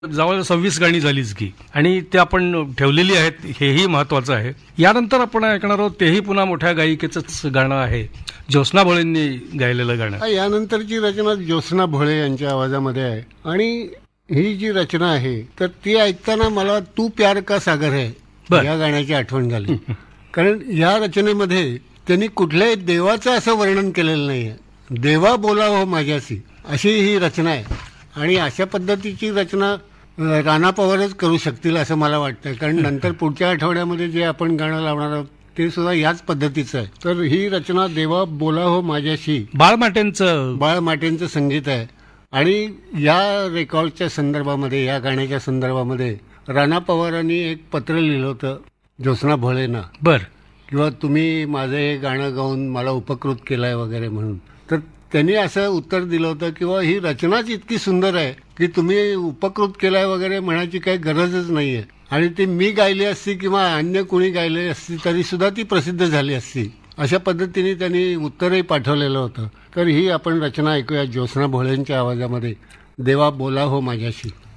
जवळ 26 गाणी झालीच की आणि ते आपण ठेवलेली आहेत हेही महत्वाचं आहे. यानंतर आपण ऐकणार आहोत तेही पुन्हा मोठ्या गायिकेचंच गाणं आहे, ज्योत्स्ना भोळेंनी गायलेलं गाणं. यानंतरची रचना ज्योत्स्ना भोळे यांच्या आवाजामध्ये आहे आणि ही जी रचना आहे तर ती ऐकताना मला तू प्यार का सागर है बर. या गाण्याची आठवण झाली. कारण या रचनेमध्ये त्यांनी कुठल्याही देवाचं असं वर्णन केलेलं नाहीये. देवा बोला हो माझ्याशी अशी ही रचना आहे आणि अशा पद्धतीची रचना राणा पवारच करू शकतील असं मला वाटतं. कारण नंतर पुढच्या आठवड्यामध्ये जे आपण गाणं लावणार आहोत ते सुद्धा याच पद्धतीचं आहे. तर ही रचना देवा बोला हो माझ्याशी बाळ माटेंचं बाळ माटेंचं संगीत आहे आणि या रेकॉर्डच्या संदर्भामध्ये या गाण्याच्या संदर्भामध्ये राणा पवारांनी एक पत्र लिहिलं होतं ज्योत्स्ना भोळेंना, बर किंवा तुम्ही माझं हे गाणं गाऊन मला उपकृत केलंय वगैरे म्हणून. तर त्यांनी असं उत्तर दिलं होतं किंवा ही रचनाच इतकी सुंदर आहे की तुम्ही उपकृत केलाय वगैरे म्हणायची काही गरजच नाहीये आणि ती मी गायली असती किंवा अन्य कोणी गायली असती तरी सुद्धा ती प्रसिद्ध झाली असती, अशा पद्धतीने त्यांनी उत्तरही पाठवलेलं होतं. तर ही आपण रचना ऐकूया ज्योत्स्ना भोळेंच्या आवाजामध्ये, देवा बोला हो माझ्याशी.